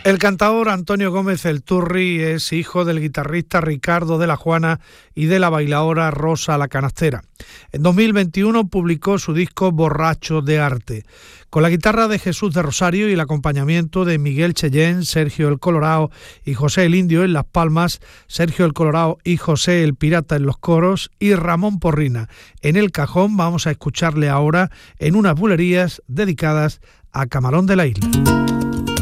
El cantador Antonio Gómez El Turri es hijo del guitarrista Ricardo de la Juana y de la bailaora Rosa la Canastera. En 2021 publicó su disco Borracho de Arte. Con la guitarra de Jesús de Rosario y el acompañamiento de Miguel Cheyenne, Sergio el Colorao y José el Indio en las palmas, Sergio el Colorao y José el Pirata en los coros y Ramón Porrina en el cajón, vamos a escucharle ahora en unas bulerías dedicadas a Camarón de la Isla.